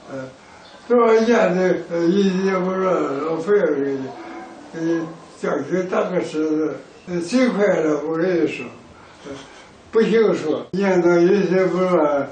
这玩意的也不是老费了，讲究大概是最快的，我跟你说，不行说，念到一些不乱，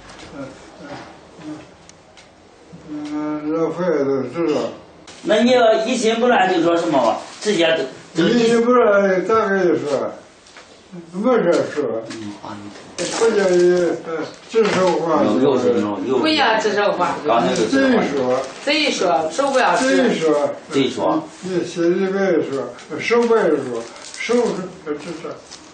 老费都知道。 那你要一心不乱就说什么吧？直接都一心不乱，大概就说。没事说，不叫指手画脚， 不要指手画脚，贼说不要指， 贼说， 你心里边说，手边说，手指着。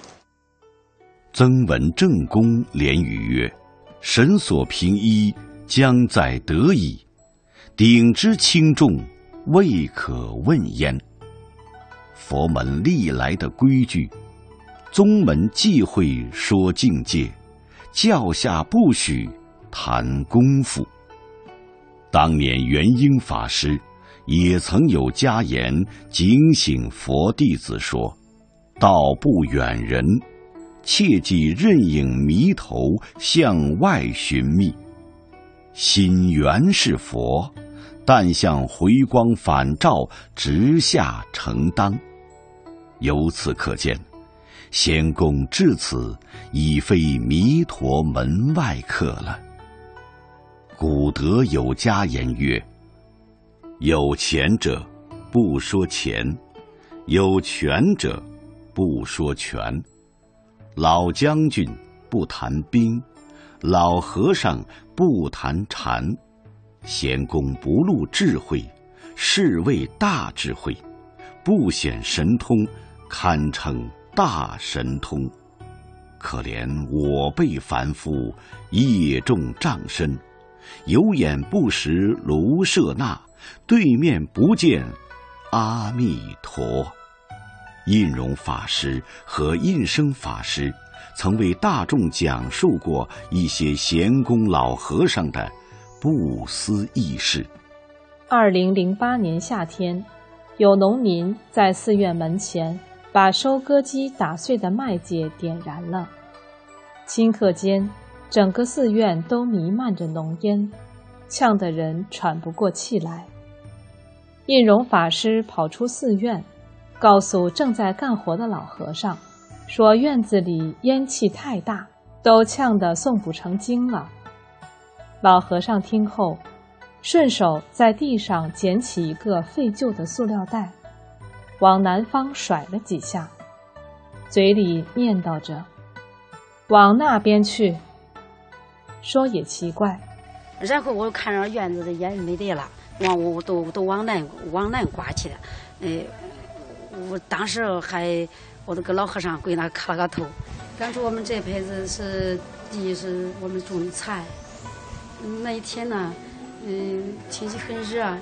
曾闻正公连语曰：“神所凭依，将在得矣。鼎之轻重，未可问焉。”佛门历来的规矩。宗门忌讳说境界，教下不许谈功夫。当年元婴法师也曾有家言警醒佛弟子说：“道不远人，切忌任影迷头向外寻觅。心原是佛，但向回光返照直下承当。”由此可见，仙公至此已非弥陀门外客了。古德有家言曰：“有钱者不说钱，有权者不说权。老将军不谈兵，老和尚不谈禅。仙公不露智慧，是谓大智慧；不显神通，堪称大神通。可怜我辈凡夫，业重障身，有眼不识卢舍那，对面不见阿弥陀。”印容法师和印生法师曾为大众讲述过一些贤公老和尚的不思议事。 2008年夏天，有农民在寺院门前把收割机打碎的麦秸点燃了，顷刻间，整个寺院都弥漫着浓烟，呛得人喘不过气来。印容法师跑出寺院，告诉正在干活的老和尚，说院子里烟气太大，都呛得诵不成经了。老和尚听后，顺手在地上捡起一个废旧的塑料袋，往南方甩了几下，嘴里念叨着：“往那边去。”说也奇怪。 然后我看着院子的烟没得了，我都往南刮去了。我当时我那个老和尚跪那磕了个头。当初我们这辈子是第一是我们种的菜。那一天呢，天气很热，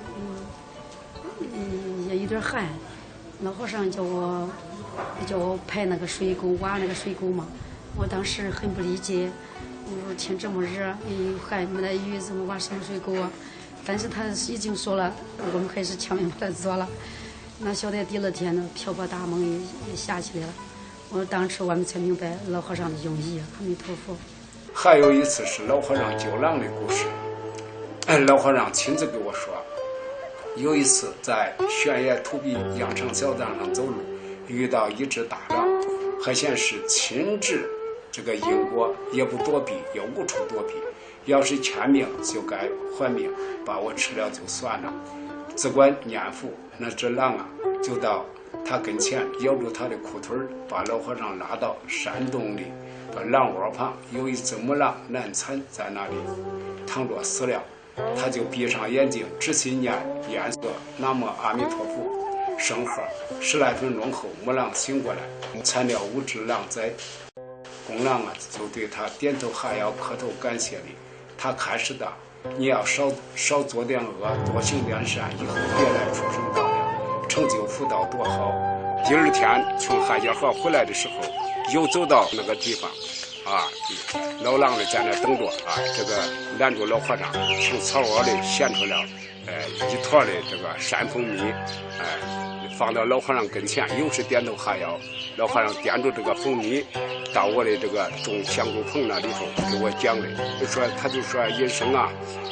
也有点寒。老和尚叫我排那个水沟，挖那个水沟嘛。我当时很不理解，我说天这么热，还没得雨，怎么挖什么水沟啊？但是他已经说了，我们还是强行把它做了。那晓得第二天呢，瓢泼大梦也下起来了。当时我们才明白老和尚的用意。阿弥陀佛。 还有一次是老和尚救狼的故事。老和尚亲自给我说，有一次在悬崖土壁羊肠小道上走路，遇到一只大狼，还显是亲至这个因果，也不躲避，也无处躲避。要是欠命就该还命，把我吃了就算了。只管念佛，那只狼啊，就到他跟前咬住他的裤腿，把老和尚拉到山洞里。把狼窝旁有一只母狼难产，在那里躺着死了。他就闭上眼睛，仔细念念诵南无阿弥陀佛圣号。10来分钟后，母狼醒过来，产了5只狼崽。公狼啊，就对他点头哈腰，磕头感谢礼。他开始的，你要少做点恶，多行点善，以后别来畜生道了，成就福道多好。第二天从汉家河回来的时候，又走到那个地方，老狼的在那等着这个拦住老和尚，从草窝里衔出了一坨的这个山蜂蜜，放到老和尚跟前，又是点头哈腰。老和尚掂住这个蜂蜜，到我的这个种香菇棚那里头给我讲的，他就说医生啊，